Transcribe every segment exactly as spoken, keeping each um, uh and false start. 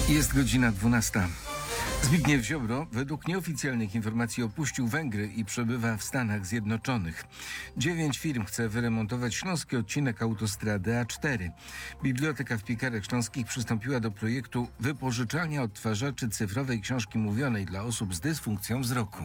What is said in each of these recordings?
Jest godzina dwunasta. Zbigniew Ziobro według nieoficjalnych informacji opuścił Węgry i przebywa w Stanach Zjednoczonych. Dziewięć firm chce wyremontować śląski odcinek autostrady A cztery. Biblioteka w Piekarach Śląskich przystąpiła do projektu wypożyczalnia odtwarzaczy cyfrowej książki mówionej dla osób z dysfunkcją wzroku.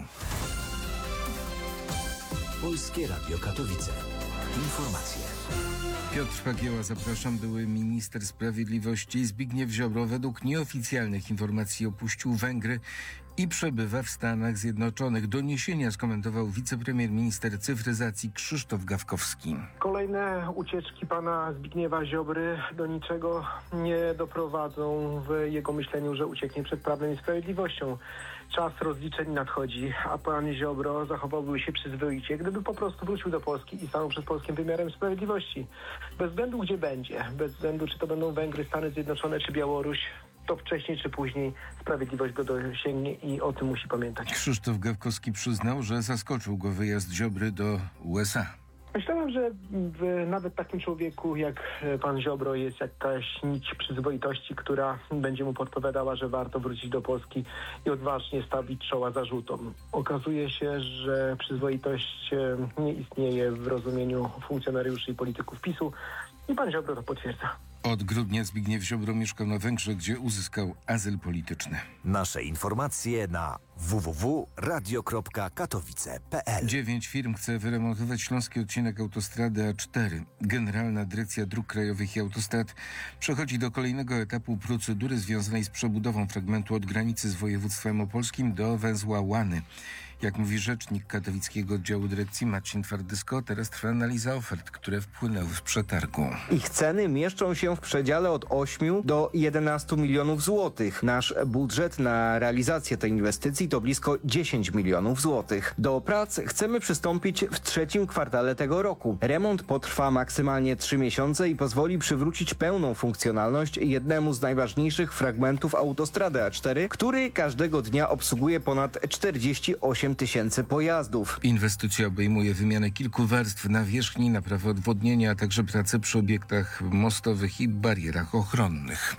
Polskie Radio Katowice. Informacje. Piotr Pagieła, zapraszam. Były minister sprawiedliwości Zbigniew Ziobro według nieoficjalnych informacji opuścił Węgry i przebywa w Stanach Zjednoczonych. Doniesienia skomentował wicepremier minister cyfryzacji Krzysztof Gawkowski. Kolejne ucieczki pana Zbigniewa Ziobry do niczego nie doprowadzą w jego myśleniu, że ucieknie przed prawem i sprawiedliwością. Czas rozliczeń nadchodzi, a pan Ziobro zachowałby się przyzwoicie, gdyby po prostu wrócił do Polski i stanął przed polskim wymiarem sprawiedliwości. Bez względu gdzie będzie, bez względu czy to będą Węgry, Stany Zjednoczone czy Białoruś, to wcześniej czy później sprawiedliwość go dosięgnie i o tym musi pamiętać. Krzysztof Gawkowski przyznał, że zaskoczył go wyjazd Ziobry do U S A. Myślałem, że w nawet takim człowieku jak pan Ziobro jest jakaś nić przyzwoitości, która będzie mu podpowiadała, że warto wrócić do Polski i odważnie stawić czoła zarzutom. Okazuje się, że przyzwoitość nie istnieje w rozumieniu funkcjonariuszy i polityków PiSu i pan Ziobro to potwierdza. Od grudnia Zbigniew Ziobro mieszkał na Węgrzech, gdzie uzyskał azyl polityczny. Nasze informacje na w w w kropka radio kropka katowice kropka p l. Dziewięć firm chce wyremontować śląski odcinek autostrady A cztery. Generalna Dyrekcja Dróg Krajowych i Autostrad przechodzi do kolejnego etapu procedury związanej z przebudową fragmentu od granicy z województwem opolskim do węzła Łany. Jak mówi rzecznik katowickiego oddziału dyrekcji Marcin Twardysko, teraz trwa analiza ofert, które wpłynęły w przetargu. Ich ceny mieszczą się w przedziale od ośmiu do jedenastu milionów złotych. Nasz budżet na realizację tej inwestycji to blisko dziesięć milionów złotych. Do prac chcemy przystąpić w trzecim kwartale tego roku. Remont potrwa maksymalnie trzy miesiące i pozwoli przywrócić pełną funkcjonalność jednemu z najważniejszych fragmentów autostrady A cztery, który każdego dnia obsługuje ponad czterdzieści osiem tysięcy pojazdów. Inwestycja obejmuje wymianę kilku warstw nawierzchni, naprawę odwodnienia, a także prace przy obiektach mostowych i barierach ochronnych.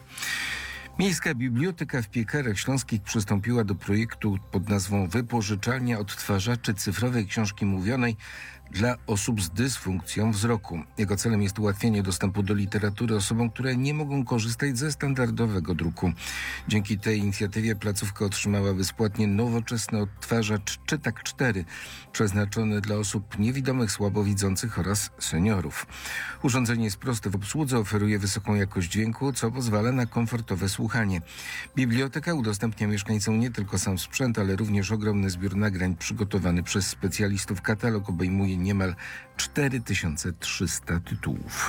Miejska Biblioteka w Piekarach Śląskich przystąpiła do projektu pod nazwą Wypożyczalnia odtwarzaczy cyfrowej książki mówionej dla osób z dysfunkcją wzroku. Jego celem jest ułatwienie dostępu do literatury osobom, które nie mogą korzystać ze standardowego druku. Dzięki tej inicjatywie placówka otrzymała bezpłatnie nowoczesny odtwarzacz Czytak cztery, przeznaczony dla osób niewidomych, słabowidzących oraz seniorów. Urządzenie jest proste w obsłudze, oferuje wysoką jakość dźwięku, co pozwala na komfortowe słuchanie. Biblioteka udostępnia mieszkańcom nie tylko sam sprzęt, ale również ogromny zbiór nagrań przygotowany przez specjalistów. Katalog obejmuje niemal cztery tysiące trzysta tytułów.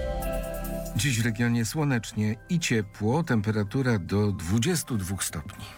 Dziś w regionie słonecznie i ciepło, temperatura do dwudziestu dwóch stopni.